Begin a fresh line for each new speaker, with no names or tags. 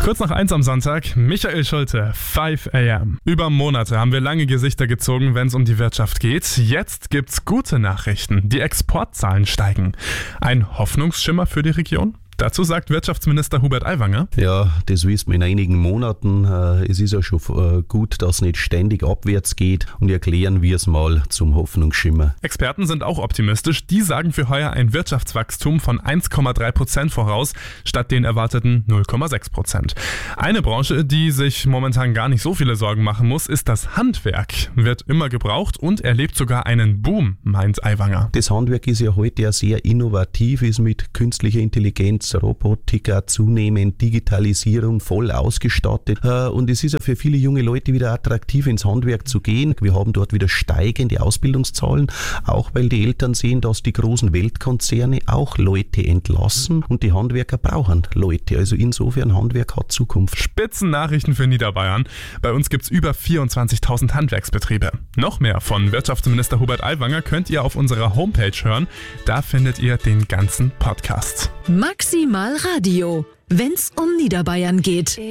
Kurz nach 1 am Sonntag, Michael Schulte, 5 AM. Über Monate haben wir lange Gesichter gezogen, wenn es um die Wirtschaft geht. Jetzt gibt's gute Nachrichten. Die Exportzahlen steigen. Ein Hoffnungsschimmer für die Region? Dazu sagt Wirtschaftsminister Hubert Aiwanger.
Ja, das wissen wir in einigen Monaten. Es ist ja schon gut, dass es nicht ständig abwärts geht, und erklären wir es mal zum Hoffnungsschimmer.
Experten sind auch optimistisch. Die sagen für heuer ein Wirtschaftswachstum von 1,3% voraus, statt den erwarteten 0,6%. Eine Branche, die sich momentan gar nicht so viele Sorgen machen muss, ist das Handwerk. Wird immer gebraucht und erlebt sogar einen Boom, meint Aiwanger.
Das Handwerk ist ja heute ja sehr innovativ, ist mit künstlicher Intelligenz, Robotik, zunehmend Digitalisierung voll ausgestattet. Und es ist ja für viele junge Leute wieder attraktiv, ins Handwerk zu gehen. Wir haben dort wieder steigende Ausbildungszahlen, auch weil die Eltern sehen, dass die großen Weltkonzerne auch Leute entlassen und die Handwerker brauchen Leute. Also insofern, Handwerk hat Zukunft.
Spitzennachrichten für Niederbayern. Bei uns gibt's über 24.000 Handwerksbetriebe. Noch mehr von Wirtschaftsminister Hubert Aiwanger könnt ihr auf unserer Homepage hören. Da findet ihr den ganzen Podcast.
Maximal Radio, wenn's um Niederbayern geht.